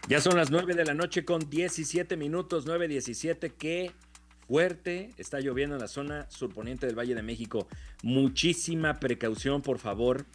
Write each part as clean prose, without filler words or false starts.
Ya son las 9 de la noche con 17 minutos, 9:17. Qué fuerte está lloviendo en la zona surponiente del Valle de México. Muchísima precaución, por favor.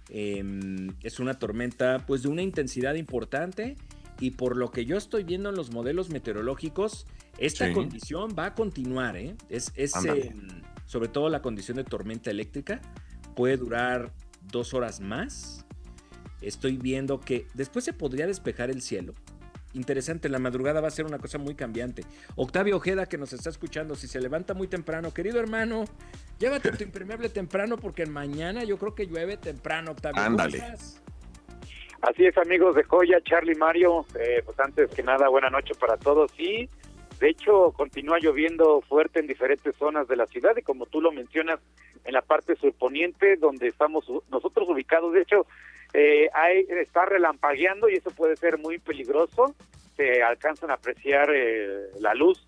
Es una tormenta pues de una intensidad importante y por lo que yo estoy viendo en los modelos meteorológicos, esta Sí, condición va a continuar, ¿eh? ándale. Sobre todo la condición de tormenta eléctrica puede durar 2 horas más. Estoy viendo que después se podría despejar el cielo. Interesante, la madrugada va a ser una cosa muy cambiante. Octavio Ojeda, que nos está escuchando, si se levanta muy temprano, querido hermano, llévate tu impermeable temprano porque mañana yo creo que llueve temprano, Octavio. ¿Cómo Ándale. estás? Así es, amigos de Joya, Charlie, Mario, pues antes que nada, buena noche para todos. Y de hecho, continúa lloviendo fuerte en diferentes zonas de la ciudad y como tú lo mencionas, en la parte surponiente, donde estamos nosotros ubicados, de hecho, está relampagueando y eso puede ser muy peligroso. Se alcanzan a apreciar la luz,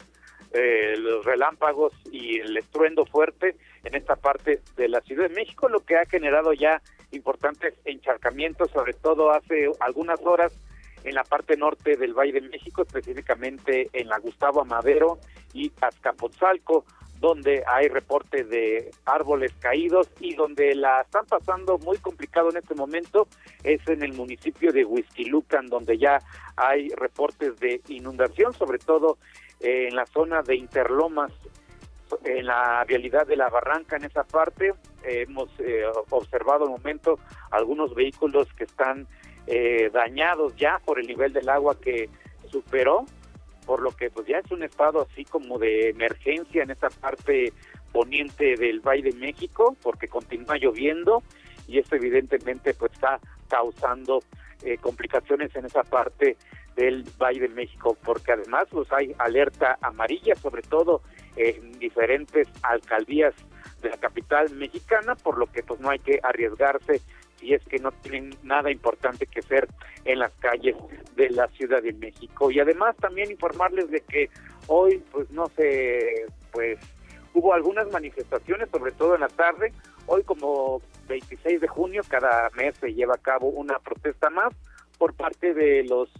los relámpagos y el estruendo fuerte en esta parte de la Ciudad de México, lo que ha generado ya importantes encharcamientos, sobre todo hace algunas horas en la parte norte del Valle de México, específicamente en la Gustavo Amadero y Azcapotzalco, donde hay reportes de árboles caídos y donde la están pasando muy complicado en este momento es en el municipio de Huixquilucan, donde ya hay reportes de inundación, sobre todo en la zona de Interlomas, en la vialidad de la Barranca, en esa parte. Hemos observado al momento algunos vehículos que están dañados ya por el nivel del agua que superó, por lo que pues ya es un estado así como de emergencia en esa parte poniente del Valle de México, porque continúa lloviendo y esto evidentemente pues está causando complicaciones en esa parte del Valle de México, porque además pues hay alerta amarilla, sobre todo en diferentes alcaldías de la capital mexicana, por lo que pues no hay que arriesgarse si es que no tienen nada importante que hacer en las calles de la Ciudad de México. Y además también informarles de que hoy pues no sé, pues hubo algunas manifestaciones, sobre todo en la tarde. Hoy como 26 de junio, cada mes se lleva a cabo una protesta más por parte de los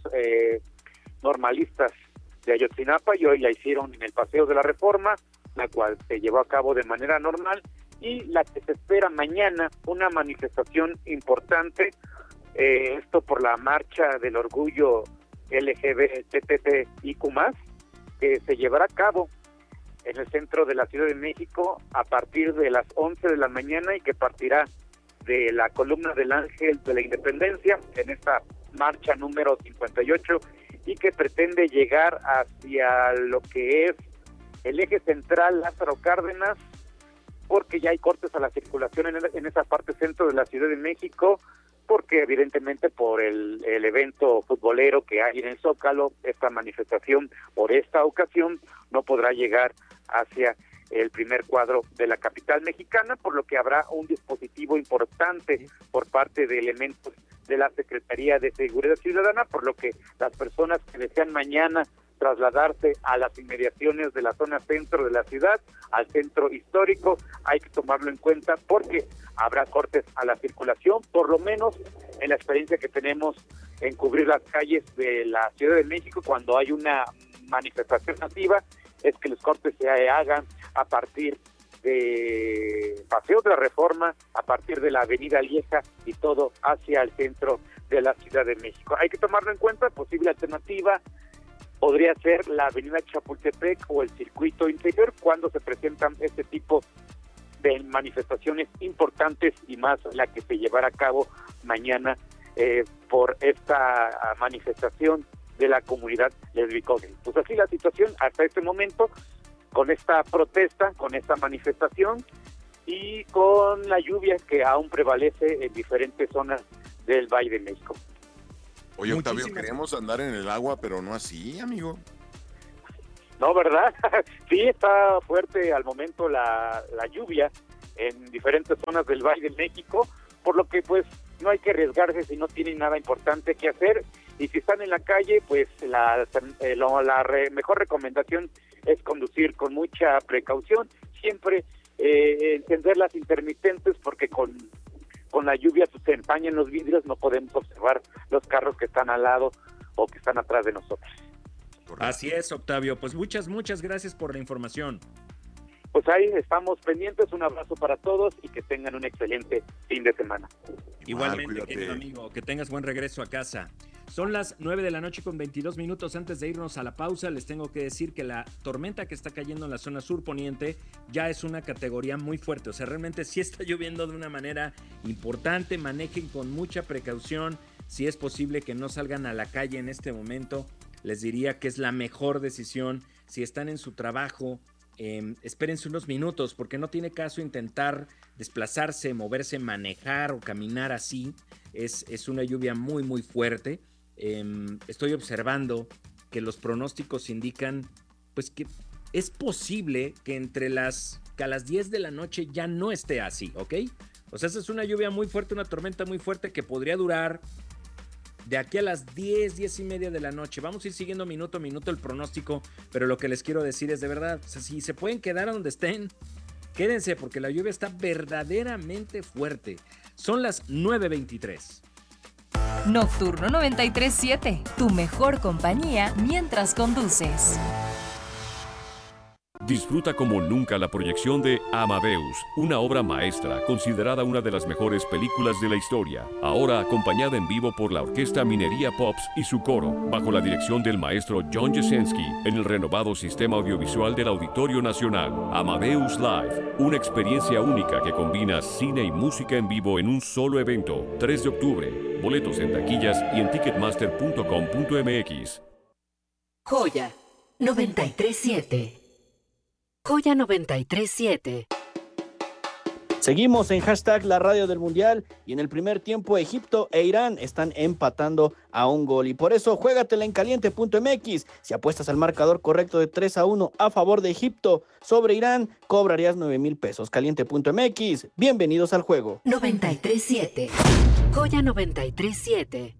normalistas de Ayotzinapa, y hoy la hicieron en el Paseo de la Reforma, la cual se llevó a cabo de manera normal, y la que se espera mañana, una manifestación importante, esto por la marcha del orgullo LGBTIQ+, que se llevará a cabo en el centro de la Ciudad de México a partir de las 11 de la mañana y que partirá de la columna del Ángel de la Independencia en esta marcha número 58 y que pretende llegar hacia lo que es el eje central Lázaro Cárdenas, porque ya hay cortes a la circulación en esa parte centro de la Ciudad de México, porque evidentemente por el evento futbolero que hay en el Zócalo, esta manifestación por esta ocasión no podrá llegar hacia el primer cuadro de la capital mexicana, por lo que habrá un dispositivo importante por parte de elementos de la Secretaría de Seguridad Ciudadana, por lo que las personas que desean mañana trasladarse a las inmediaciones de la zona centro de la ciudad, al centro histórico, hay que tomarlo en cuenta porque habrá cortes a la circulación, por lo menos en la experiencia que tenemos en cubrir las calles de la Ciudad de México cuando hay una manifestación masiva, es que los cortes se hagan a partir de Paseo de la Reforma, a partir de la Avenida Lieja y todo hacia el centro de la Ciudad de México. Hay que tomarlo en cuenta, posible alternativa podría ser la Avenida Chapultepec o el Circuito Interior cuando se presentan este tipo de manifestaciones importantes y más la que se llevará a cabo mañana por esta manifestación de la comunidad lésbica. Pues así la situación hasta este momento, con esta protesta, con esta manifestación y con la lluvia que aún prevalece en diferentes zonas del Valle de México. Oye, Octavio, Muchísimas. queremos andar en el agua, pero no así, amigo. No, ¿verdad? Sí, está fuerte al momento la lluvia en diferentes zonas del Valle de México, por lo que pues no hay que arriesgarse si no tienen nada importante que hacer, y si están en la calle, pues la mejor recomendación es conducir con mucha precaución, siempre encender las intermitentes, porque con la lluvia pues, se empañan los vidrios, no podemos observar los carros que están al lado o que están atrás de nosotros. Así es, Octavio. Pues muchas gracias por la información. Pues ahí estamos pendientes, un abrazo para todos y que tengan un excelente fin de semana. Igualmente, querido amigo, que tengas buen regreso a casa. Son las 9:22 p.m. Antes de irnos a la pausa, les tengo que decir que la tormenta que está cayendo en la zona sur poniente ya es una categoría muy fuerte. O sea, realmente sí está lloviendo de una manera importante. Manejen con mucha precaución. Si es posible que no salgan a la calle en este momento, les diría que es la mejor decisión. Si están en su trabajo, espérense unos minutos, porque no tiene caso intentar desplazarse, moverse, manejar o caminar así. Es una lluvia muy fuerte. Estoy observando que los pronósticos indican pues que es posible que a las 10 de la noche ya no esté así, ¿ok? O sea, esa es una lluvia muy fuerte, una tormenta muy fuerte que podría durar de aquí a las 10:30 de la noche. Vamos a ir siguiendo minuto a minuto el pronóstico, pero lo que les quiero decir es de verdad, o sea, si se pueden quedar a donde estén, quédense porque la lluvia está verdaderamente fuerte. Son las 9:23. Nocturno 93.7, tu mejor compañía mientras conduces. Disfruta como nunca la proyección de Amadeus, una obra maestra considerada una de las mejores películas de la historia, ahora acompañada en vivo por la Orquesta Minería Pops y su coro, bajo la dirección del maestro John Jasenski, en el renovado sistema audiovisual del Auditorio Nacional. Amadeus Live, una experiencia única que combina cine y música en vivo en un solo evento. 3 de octubre, boletos en taquillas y en ticketmaster.com.mx. Joya 93.7. Joya 93.7. Seguimos en hashtag la radio del mundial y en el primer tiempo Egipto e Irán están empatando a un gol y por eso juégatela en caliente.mx. Si apuestas al marcador correcto de 3-1 a favor de Egipto sobre Irán, cobrarías 9,000 pesos. Caliente.mx, bienvenidos al juego. 93.7. Joya 93.7.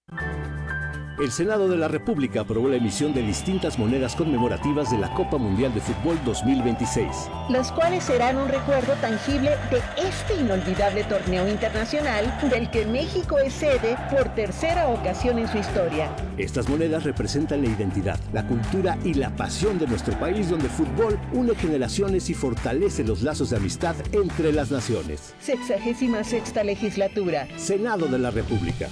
El Senado de la República aprobó la emisión de distintas monedas conmemorativas de la Copa Mundial de Fútbol 2026. Las cuales serán un recuerdo tangible de este inolvidable torneo internacional del que México es sede por tercera ocasión en su historia. Estas monedas representan la identidad, la cultura y la pasión de nuestro país, donde el fútbol une generaciones y fortalece los lazos de amistad entre las naciones. 66ª legislatura. Senado de la República.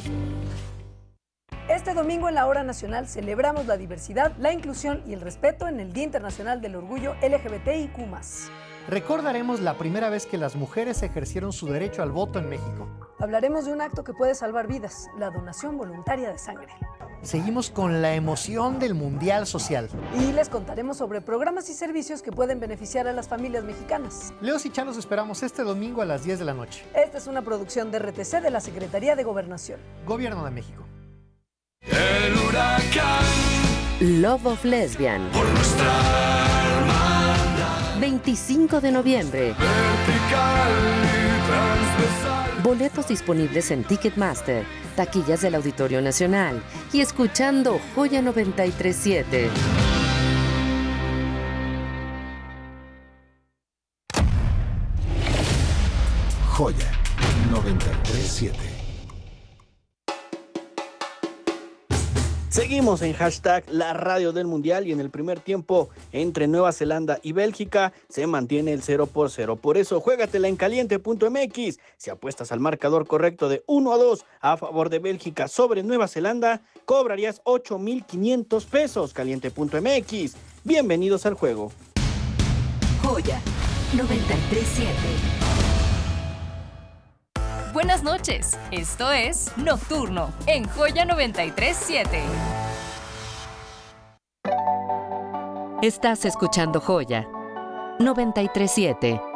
Este domingo en la Hora Nacional celebramos la diversidad, la inclusión y el respeto en el Día Internacional del Orgullo LGBTIQ+. Recordaremos la primera vez que las mujeres ejercieron su derecho al voto en México. Hablaremos de un acto que puede salvar vidas, la donación voluntaria de sangre. Seguimos con la emoción del Mundial Social. Y les contaremos sobre programas y servicios que pueden beneficiar a las familias mexicanas. Leos y Chan los esperamos este domingo a las 10 de la noche. Esta es una producción de RTC de la Secretaría de Gobernación. Gobierno de México. El huracán. Love of Lesbian. Por nuestra hermandad. 25 de noviembre. Vertical y transversal. Boletos disponibles en Ticketmaster, taquillas del Auditorio Nacional y escuchando Joya 93.7. Joya 93.7. Seguimos en hashtag la radio del mundial y en el primer tiempo entre Nueva Zelanda y Bélgica se mantiene el 0-0. Por eso juégatela en caliente.mx. Si apuestas al marcador correcto de 1-2 a favor de Bélgica sobre Nueva Zelanda, cobrarías 8,500 pesos. Caliente.mx. Bienvenidos al juego. Joya 93.7. Buenas noches, esto es Nocturno en Joya 93.7. Estás escuchando Joya 93.7.